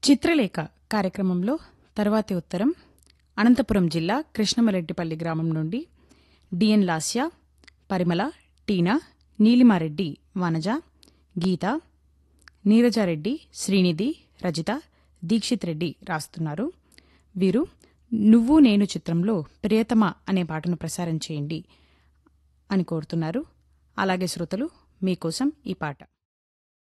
చిత్రలేఖ కార్యక్రమంలో తర్వాతి ఉత్తరం అనంతపురం జిల్లా కృష్ణమరెడ్డిపల్లి గ్రామం నుండి డిఎన్ లాస్య, పరిమళ, టీనా, నీలిమారెడ్డి, వనజ, గీత, నీరజారెడ్డి, శ్రీనిధి, రజిత, దీక్షిత్ రెడ్డి రాస్తున్నారు. వీరు నువ్వు నేను చిత్రంలో ప్రియతమ అనే పాటను ప్రసారం చేయండి అని కోరుతున్నారు. అలాగే శ్రోతలు, మీకోసం ఈ పాట.